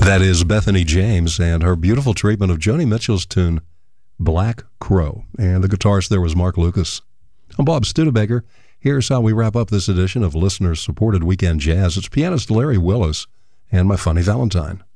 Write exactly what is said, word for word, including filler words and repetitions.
That is Bethany James and her beautiful treatment of Joni Mitchell's tune, Black Crow. And the guitarist there was Mark Lucas. I'm Bob Studebaker. Here's how we wrap up this edition of listener-supported Weekend Jazz. It's pianist Larry Willis and My Funny Valentine.